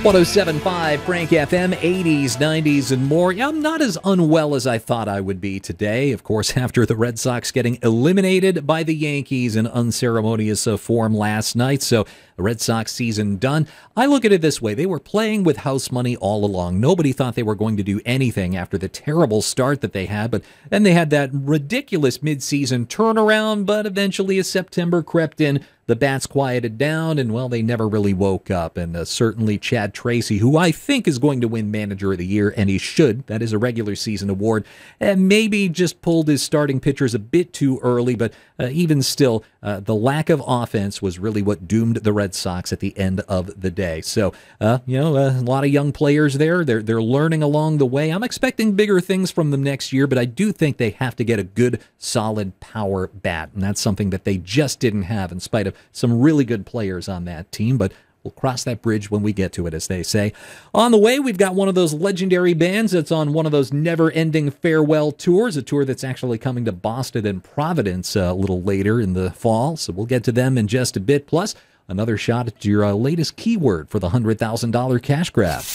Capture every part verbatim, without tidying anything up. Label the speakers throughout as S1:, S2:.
S1: one oh seven point five Frank F M, eighties, nineties, and more. Yeah, I'm not as unwell as I thought I would be today. Of course, after the Red Sox getting eliminated by the Yankees in unceremonious uh, form last night. So the Red Sox season done. I look at it this way. They were playing with house money all along. Nobody thought they were going to do anything after the terrible start that they had. But then they had that ridiculous midseason turnaround. But eventually, as September crept in, the bats quieted down, and, well, they never really woke up. And uh, certainly Chad Tracy, who I think is going to win Manager of the Year, and he should. That is a regular season award. And maybe just pulled his starting pitchers a bit too early, but uh, even still, uh, the lack of offense was really what doomed the Red Sox at the end of the day. So, uh, you know, uh, a lot of young players there. They're, they're learning along the way. I'm expecting bigger things from them next year, but I do think they have to get a good, solid power bat. And that's something that they just didn't have in spite of some really good players on that team, but we'll cross that bridge when we get to it, as they say. On the way, we've got one of those legendary bands that's on one of those never-ending farewell tours, a tour that's actually coming to Boston and Providence uh, a little later in the fall, so we'll get to them in just a bit. Plus, another shot at your uh, latest keyword for the one hundred thousand dollars cash grab.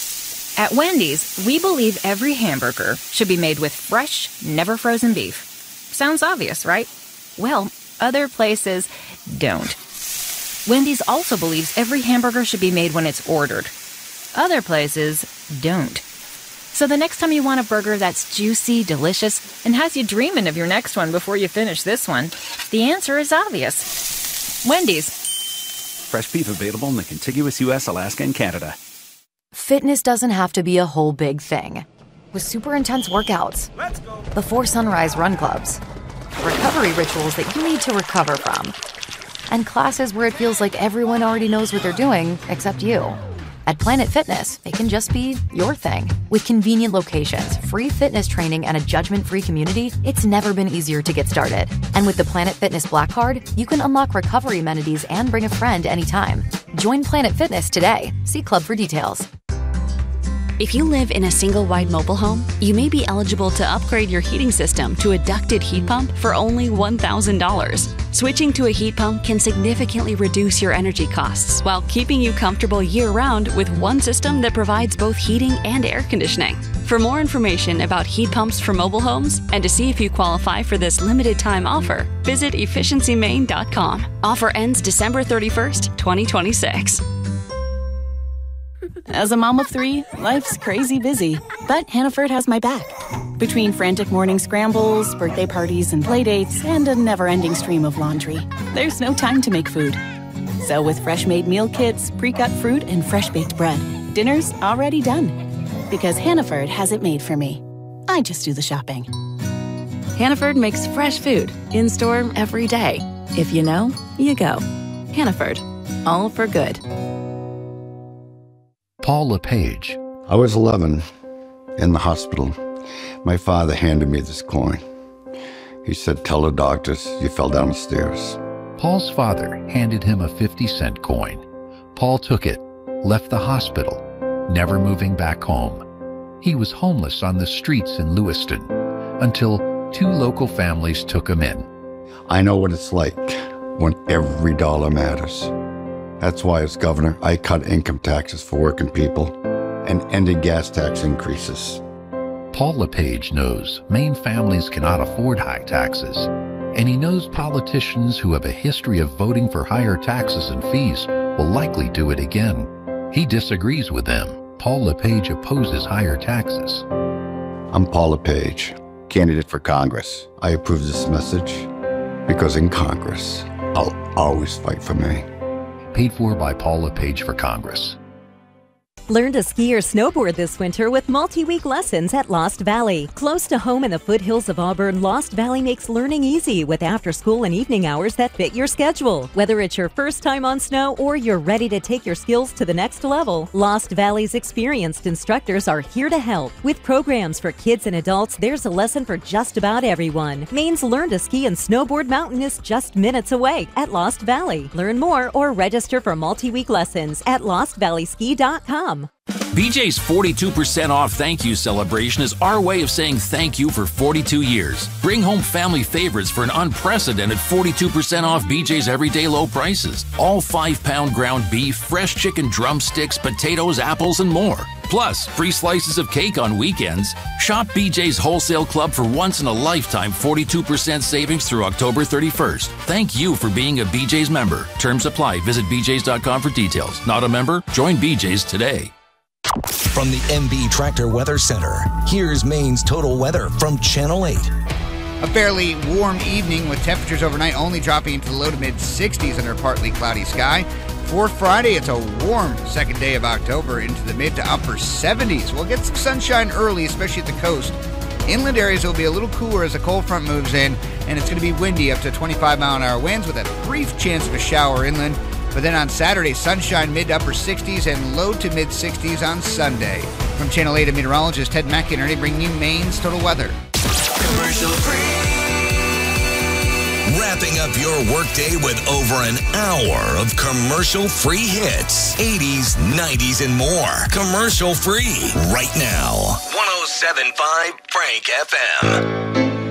S2: At Wendy's, we believe every hamburger should be made with fresh, never frozen beef. Sounds obvious, right? Well, other places don't. Wendy's also believes every hamburger should be made when it's ordered. Other places don't. So the next time you want a burger that's juicy, delicious, and has you dreaming of your next one before you finish this one, the answer is obvious. Wendy's.
S3: Fresh beef available in the contiguous U S, Alaska, and Canada.
S4: Fitness doesn't have to be a whole big thing. With super intense workouts, before sunrise run clubs, recovery rituals that you need to recover from, and classes where it feels like everyone already knows what they're doing except you. At Planet Fitness, it can just be your thing. With convenient locations, free fitness training, and a judgment-free community, it's never been easier to get started. And with the Planet Fitness Black Card, you can unlock recovery amenities and bring a friend anytime. Join Planet Fitness today. See Club for details.
S5: If you live in a single-wide mobile home, you may be eligible to upgrade your heating system to a ducted heat pump for only one thousand dollars. Switching to a heat pump can significantly reduce your energy costs while keeping you comfortable year-round with one system that provides both heating and air conditioning. For more information about heat pumps for mobile homes and to see if you qualify for this limited-time offer, visit efficiency maine dot com. Offer ends December thirty-first, twenty twenty-six.
S6: As a mom of three, life's crazy busy, but Hannaford has my back. Between frantic morning scrambles, birthday parties, and playdates, and a never-ending stream of laundry, there's no time to make food. So with fresh-made meal kits, pre-cut fruit, and fresh-baked bread, dinner's already done. Because Hannaford has it made for me. I just do the shopping. Hannaford makes fresh food, in-store every day. If you know, you go. Hannaford, all for good.
S7: Paul LePage.
S8: I was eleven, in the hospital. My father handed me this coin. He said, "Tell the doctors you fell down the stairs."
S7: Paul's father handed him a fifty-cent coin. Paul took it, left the hospital, never moving back home. He was homeless on the streets in Lewiston until two local families took him in.
S8: I know what it's like when every dollar matters. That's why, as governor, I cut income taxes for working people and ended gas tax increases.
S7: Paul LePage knows Maine families cannot afford high taxes, and he knows politicians who have a history of voting for higher taxes and fees will likely do it again. He disagrees with them. Paul LePage opposes higher taxes.
S8: I'm Paul LePage, candidate for Congress. I approve this message because in Congress, I'll always fight for Maine.
S7: Paid for by Paul LePage for Congress.
S9: Learn to ski or snowboard this winter with multi-week lessons at Lost Valley. Close to home in the foothills of Auburn, Lost Valley makes learning easy with after-school and evening hours that fit your schedule. Whether it's your first time on snow or you're ready to take your skills to the next level, Lost Valley's experienced instructors are here to help. With programs for kids and adults, there's a lesson for just about everyone. Maine's Learn to Ski and Snowboard Mountain is just minutes away at Lost Valley. Learn more or register for multi-week lessons at lost valley ski dot com.
S10: B J's forty-two percent off thank you celebration is our way of saying thank you for forty-two years. Bring home family favorites for an unprecedented forty-two percent off B J's everyday low prices. All five-pound ground beef, fresh chicken drumsticks, potatoes, apples, and more. Plus, free slices of cake on weekends. Shop B J's Wholesale Club for once-in-a-lifetime forty-two percent savings through October thirty-first. Thank you for being a B J's member. Terms apply. Visit b j's dot com for details. Not a member? Join B J's today.
S11: From the M B Tractor Weather Center, here's Maine's total weather from Channel eight.
S12: A fairly warm evening with temperatures overnight only dropping into the low to mid sixties under a partly cloudy sky. For Friday, it's a warm second day of October into the mid to upper seventies. We'll get some sunshine early, especially at the coast. Inland areas will be a little cooler as a cold front moves in, and it's going to be windy up to twenty-five mile an hour winds with a brief chance of a shower inland. But then on Saturday, sunshine mid to upper sixties and low to mid sixties on Sunday. From Channel eight, meteorologist Ted McInerney bringing you Maine's total weather.
S11: Commercial free. Wrapping up your workday with over an hour of commercial-free hits. eighties, nineties, and more. Commercial-free right now. one oh seven point five Frank F M.